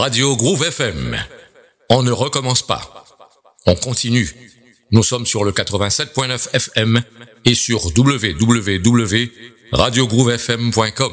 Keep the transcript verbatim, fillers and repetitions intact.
Radio Groove F M. On ne recommence pas. On continue. Nous sommes sur le quatre-vingt-sept virgule neuf F M et sur w w w point radio groove f m point com.